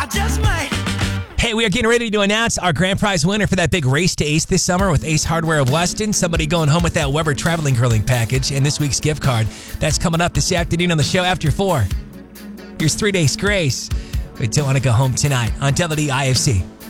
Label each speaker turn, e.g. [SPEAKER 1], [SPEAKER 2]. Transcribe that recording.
[SPEAKER 1] I just might.
[SPEAKER 2] Hey, we are getting ready to announce our grand prize winner for that big Race to Ace this summer with Ace Hardware of Weston. Somebody going home with that Weber Traveling Grilling Package and this week's gift card. That's coming up this afternoon on the show after 4. Here's 3 Days Grace. We don't want to go home tonight on WDIFC.